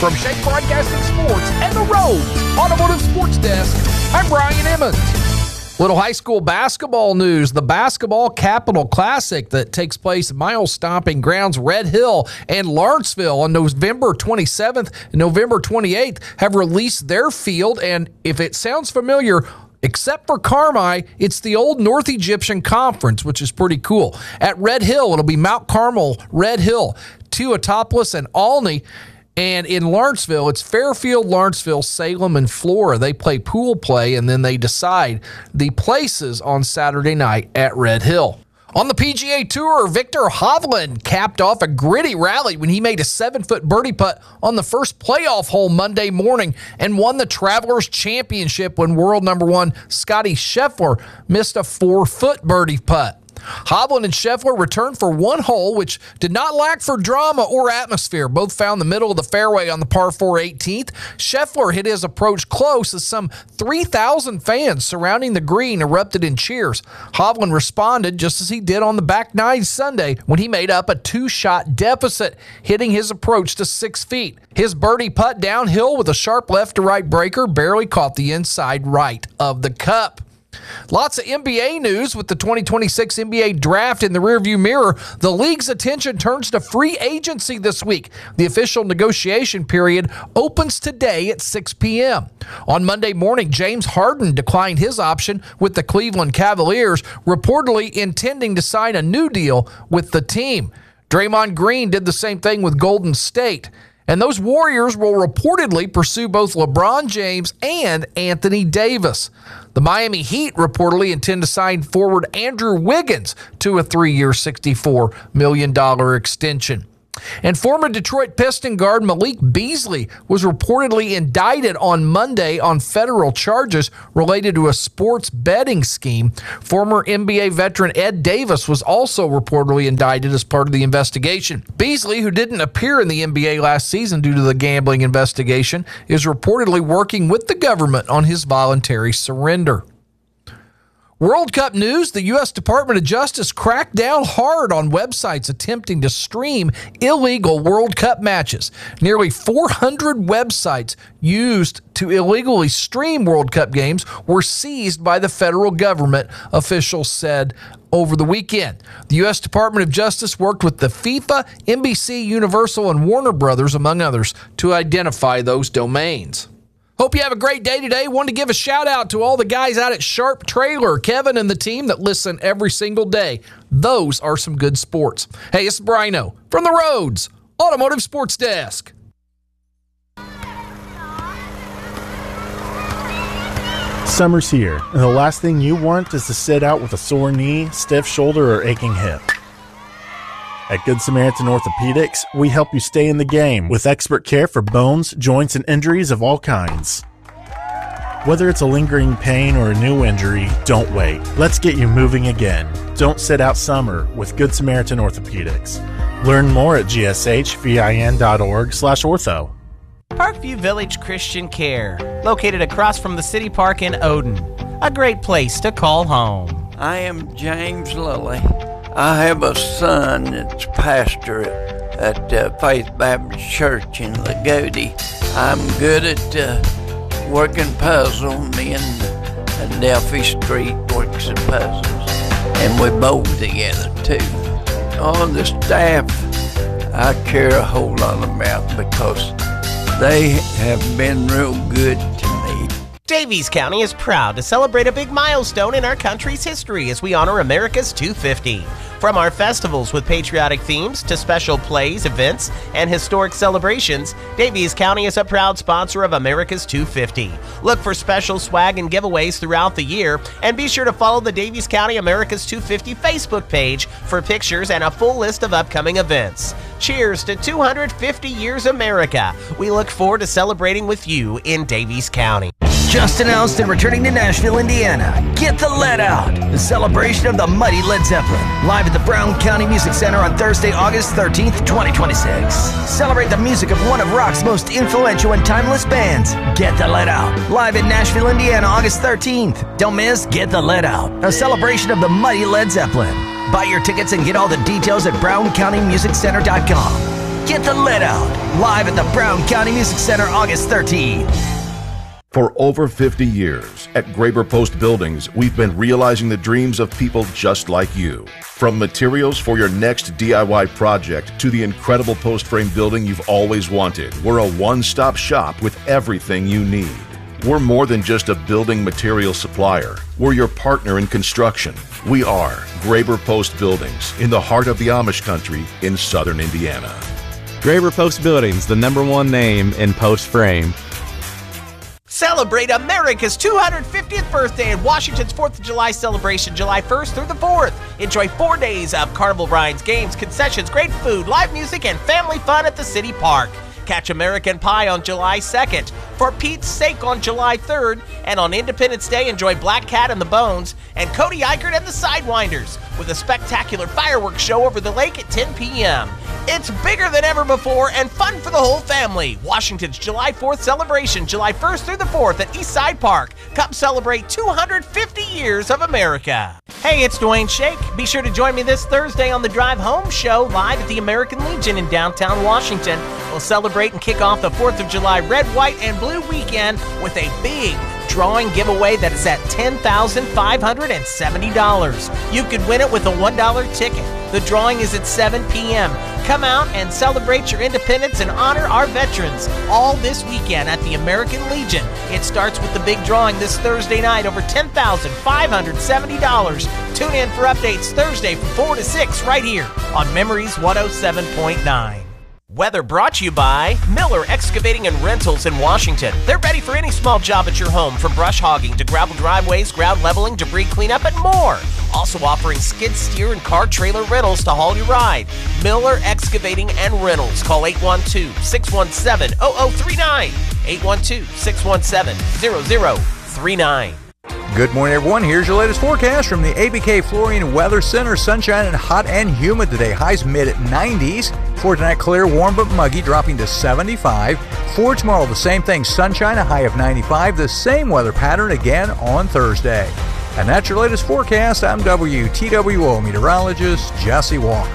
From Shake Broadcasting Sports and the Rhodes Automotive Sports Desk, I'm Brian Emmons. Little high school basketball news. The Basketball Capital Classic that takes place at mile-stomping grounds Red Hill and Lawrenceville on November 27th and November 28th have released their field. And if it sounds familiar, except for Carmi, it's the old North Egyptian Conference, which is pretty cool. At Red Hill, it'll be Mount Carmel, Red Hill, Teotipolis, and Olney. And in Lawrenceville, it's Fairfield, Lawrenceville, Salem, and Flora. They play pool play, and then they decide the places on Saturday night at Red Hill. On the PGA Tour, Victor Hovland capped off a gritty rally when he made a 7-foot birdie putt on the first playoff hole Monday morning and won the Travelers Championship when world number one Scottie Scheffler missed a 4-foot birdie putt. Hovland and Scheffler returned for one hole, which did not lack for drama or atmosphere. Both found the middle of the fairway on the par 4 18th. Scheffler hit his approach close as some 3,000 fans surrounding the green erupted in cheers. Hovland responded just as he did on the back nine Sunday when he made up a 2-shot deficit, hitting his approach to 6 feet. His birdie putt downhill with a sharp left-to-right breaker barely caught the inside right of the cup. Lots of NBA news with the 2026 NBA draft in the rearview mirror. The league's attention turns to free agency this week. The official negotiation period opens today at 6 p.m. On Monday morning, James Harden declined his option with the Cleveland Cavaliers, reportedly intending to sign a new deal with the team. Draymond Green did the same thing with Golden State. And those Warriors will reportedly pursue both LeBron James and Anthony Davis. The Miami Heat reportedly intend to sign forward Andrew Wiggins to a 3-year, $64 million extension. And former Detroit Piston guard Malik Beasley was reportedly indicted on Monday on federal charges related to a sports betting scheme. Former NBA veteran Ed Davis was also reportedly indicted as part of the investigation. Beasley, who didn't appear in the NBA last season due to the gambling investigation, is reportedly working with the government on his voluntary surrender. World Cup news, the U.S. Department of Justice cracked down hard on websites attempting to stream illegal World Cup matches. Nearly 400 websites used to illegally stream World Cup games were seized by the federal government, officials said over the weekend. The U.S. Department of Justice worked with the FIFA, NBC, Universal, and Warner Brothers, among others, to identify those domains. Hope you have a great day today. Wanted to give a shout out to all the guys out at Sharp Trailer, Kevin and the team that listen every single day. Those are some good sports. Hey, it's Brian O from the Rhodes Automotive Sports Desk. Summer's here, and the last thing you want is to sit out with a sore knee, stiff shoulder, or aching hip. At Good Samaritan Orthopedics, we help you stay in the game with expert care for bones, joints, and injuries of all kinds. Whether it's a lingering pain or a new injury, don't wait. Let's get you moving again. Don't sit out summer with Good Samaritan Orthopedics. Learn more at gshvin.org/ortho. Parkview Village Christian Care, located across from the City Park in Odin. A great place to call home. I am James Lilly. I have a son that's pastor at Faith Baptist Church in Lagodi. I'm good at working puzzles. Me and Delphi Street works at puzzles. And we bowl together too. All the staff I care a whole lot about because they have been real good to me. Daviess County is proud to celebrate a big milestone in our country's history as we honor America's 250. From our festivals with patriotic themes to special plays, events, and historic celebrations, Daviess County is a proud sponsor of America's 250. Look for special swag and giveaways throughout the year, and be sure to follow the Daviess County America's 250 Facebook page for pictures and a full list of upcoming events. Cheers to 250 years America. We look forward to celebrating with you in Daviess County. Just announced and returning to Nashville, Indiana, Get the Let Out, the celebration of the mighty Led Zeppelin, live at the Brown County Music Center on Thursday, August 13th, 2026. Celebrate the music of one of rock's most influential and timeless bands, Get the Let Out, live in Nashville, Indiana, August 13th. Don't miss Get the Let Out, a celebration of the mighty Led Zeppelin. Buy your tickets and get all the details at browncountymusiccenter.com. Get the Let Out, live at the Brown County Music Center August 13th. For over 50 years, at Graber Post Buildings, we've been realizing the dreams of people just like you. From materials for your next DIY project to the incredible post frame building you've always wanted, we're a one-stop shop with everything you need. We're more than just a building material supplier. We're your partner in construction. We are Graber Post Buildings in the heart of the Amish country in southern Indiana. Graber Post Buildings, the #1 name in post frame. Celebrate America's 250th birthday at Washington's 4th of July celebration, July 1st through the 4th. Enjoy 4 days of carnival rides, games, concessions, great food, live music, and family fun at the city park. Catch American Pie on July 2nd. For Pete's Sake on July 3rd. And on Independence Day, enjoy Black Cat and the Bones and Cody Eichert and the Sidewinders with a spectacular fireworks show over the lake at 10 p.m. It's bigger than ever before and fun for the whole family. Washington's July 4th celebration, July 1st through the 4th at Eastside Park. Come celebrate 250 years of America. Hey, it's Dwayne Shake. Be sure to join me this Thursday on the Drive Home Show live at the American Legion in downtown Washington. We'll celebrate and kick off the 4th of July Red, White, and Blue weekend with a big drawing giveaway that is at $10,570. You could win it with a $1 ticket. The drawing is at 7 p.m. Come out and celebrate your independence and honor our veterans all this weekend at the American Legion. It starts with the big drawing this Thursday night, over $10,570. Tune in for updates Thursday from 4 to 6 right here on Memories 107.9. Weather brought to you by Miller Excavating and Rentals in Washington. They're ready for any small job at your home, from brush hogging to gravel driveways, ground leveling, debris cleanup, and more. Also offering skid steer and car trailer rentals to haul your ride. Miller Excavating and Rentals. Call 812-617-0039. 812-617-0039. Good morning, everyone. Here's your latest forecast from the ABK Flooring Weather Center. Sunshine and hot and humid today. Highs mid-90s. For tonight, clear, warm but muggy, dropping to 75. For tomorrow, the same thing. Sunshine, a high of 95. The same weather pattern again on Thursday. And that's your latest forecast. I'm WTWO meteorologist Jesse Walker.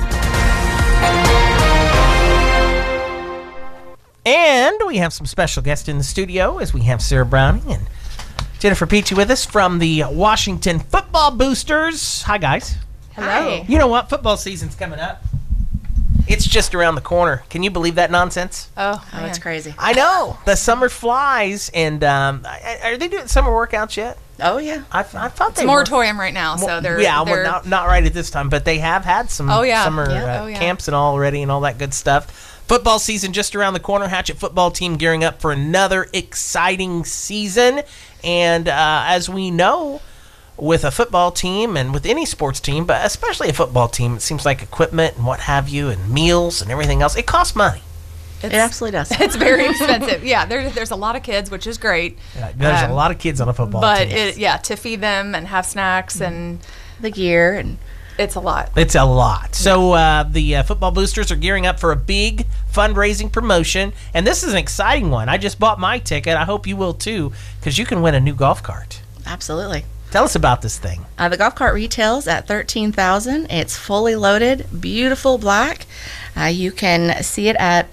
And we have some special guests in the studio, as we have Sarah Browning and Jennifer Peachy with us from the Washington Football Boosters. Hi, guys. Hello. You know what? Football season's coming up. It's just around the corner. Can you believe that nonsense? Oh, it's crazy. I know. The summer flies, and are they doing summer workouts yet? Oh, yeah. I thought it's they a moratorium right now, so they're... Yeah, well, not right at this time, but they have had some summer camps and all already and all that good stuff. Football season just around the corner. Hatchet football team gearing up for another exciting season. And as we know, with a football team and with any sports team, but especially a football team, it seems like equipment and what have you and meals and everything else, it costs money. It absolutely does. It's very expensive. Yeah, there's a lot of kids, which is great. Yeah, there's a lot of kids on a football team. But, to feed them and have snacks and the gear and... It's a lot. It's a lot. So the Football Boosters are gearing up for a big fundraising promotion, and this is an exciting one. I just bought my ticket. I hope you will too, because you can win a new golf cart. Absolutely. Tell us about this thing. The golf cart retails at $13,000. It's fully loaded, beautiful black. You can see it at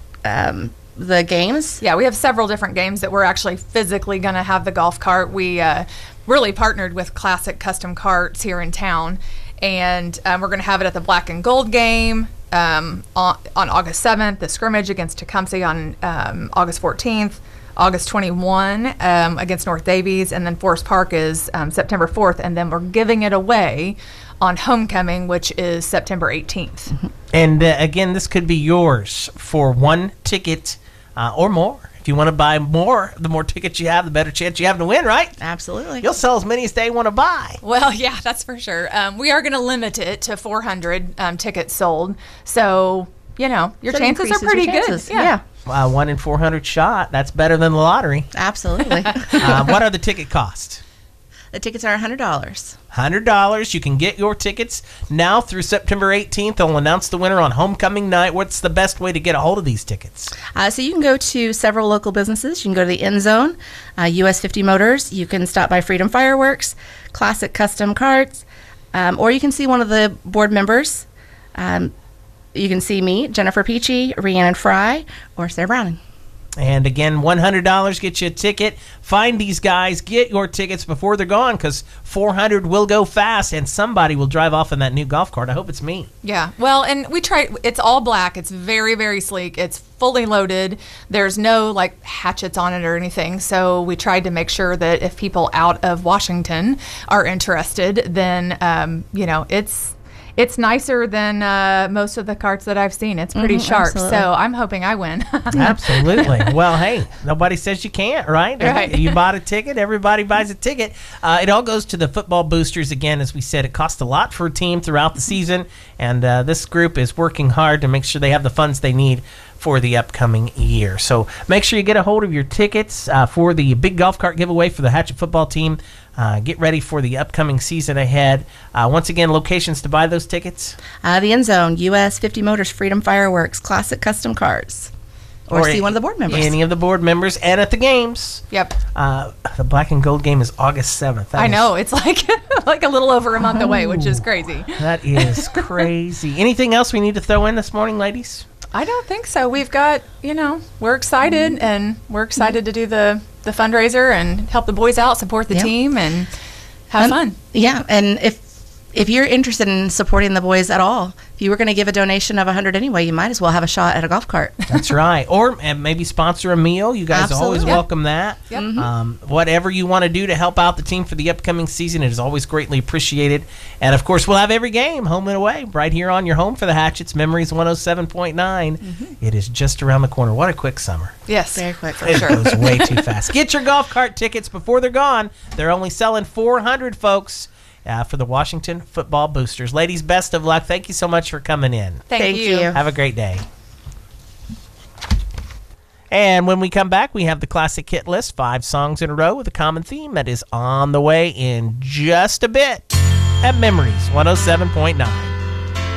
the games. Yeah, we have several different games that we're actually physically going to have the golf cart. We really partnered with Classic Custom Carts here in town. And we're going to have it at the Black and Gold game on August 7th, the scrimmage against Tecumseh on August 14th, August 21 against North Davies, and then Forest Park is September 4th, and then we're giving it away on Homecoming, which is September 18th. Mm-hmm. And again, this could be yours for one ticket or more. If you want to buy more, the more tickets you have, the better chance you have to win, right? Absolutely. You'll sell as many as they want to buy. Well, yeah, that's for sure. We are going to limit it to 400 tickets sold. So, your chances are pretty good. Yeah. 1 in 400 shot. That's better than the lottery. Absolutely. What are the ticket costs? The tickets are $100. $100. You can get your tickets now through September 18th. They'll announce the winner on Homecoming night. What's the best way to get a hold of these tickets? So you can go to several local businesses. You can go to the End Zone, US 50 Motors. You can stop by Freedom Fireworks, Classic Custom Carts, or you can see one of the board members. you can see me, Jennifer Peachy, Rhiannon Fry, or Sarah Browning. And again, $100 gets you a ticket. Find these guys. Get your tickets before they're gone, because 400 will go fast, and somebody will drive off in that new golf cart. I hope it's me. Yeah. Well, and we try. It's all black. It's very, very sleek. It's fully loaded. There's no like hatchets on it or anything. So we tried to make sure that if people out of Washington are interested, then it's nicer than most of the carts that I've seen. It's pretty sharp. Absolutely. So I'm hoping I win. Absolutely. Well, hey, nobody says you can't, right? Right. You bought a ticket. Everybody buys a ticket. It all goes to the football boosters. Again, as we said, it costs a lot for a team throughout the season, and this group is working hard to make sure they have the funds they need for the upcoming year. So make sure you get a hold of your tickets for the big golf cart giveaway for the Hatchet football team. Get ready for the upcoming season ahead. Once again, locations to buy those tickets. The End Zone, US 50 Motors, Freedom Fireworks, Classic Custom Cars, or see one of the board members. Any of the board members, and at the games. Yep. The Black and Gold game is August 7th. I know. It's like a little over a month away, which is crazy. That is crazy. Anything else we need to throw in this morning, ladies? I don't think so. We've got, we're excited, and we're excited to do the fundraiser and help the boys out, support the team, and have fun. Yeah, and if you're interested in supporting the boys at all, if you were going to give a donation of $100 anyway, you might as well have a shot at a golf cart. That's right. Or maybe sponsor a meal. You guys always welcome that. Yep. Whatever you want to do to help out the team for the upcoming season, it is always greatly appreciated. And, of course, we'll have every game, home and away, right here on your home for the Hatchets, Memories 107.9. It is just around the corner. What a quick summer. Yes. Very quick. It goes way too fast. Get your golf cart tickets before they're gone. They're only selling 400, folks. For the Washington football boosters. Ladies, best of luck. Thank you so much for coming in. Thank you. Have a great day. And when we come back, we have the classic hit list, 5 songs in a row with a common theme that is on the way in just a bit at Memories 107.9.